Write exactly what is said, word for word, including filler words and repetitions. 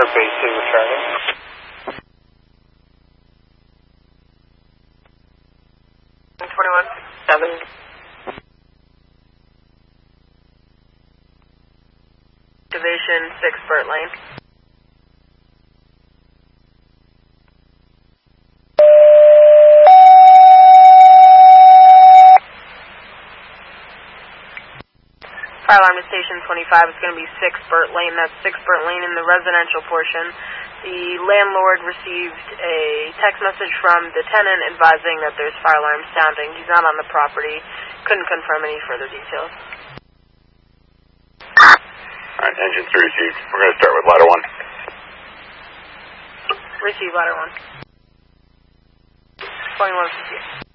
Air Base two returning. twenty-one seven. Division six, Burt Lane. Fire alarm to station twenty-five is going to be six Burt Lane. That's six Burt Lane in the residential portion. The landlord received a text message from the tenant advising that there's fire alarm sounding. He's not on the property. Couldn't confirm any further details. Alright, engine three received. We're going to start with ladder one. Receive ladder one. twenty-one fifty.